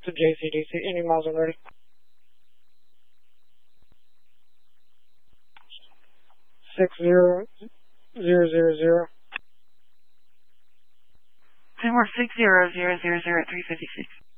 to JCDC. Any miles are ready. 60000. Seymour 60000 at 356.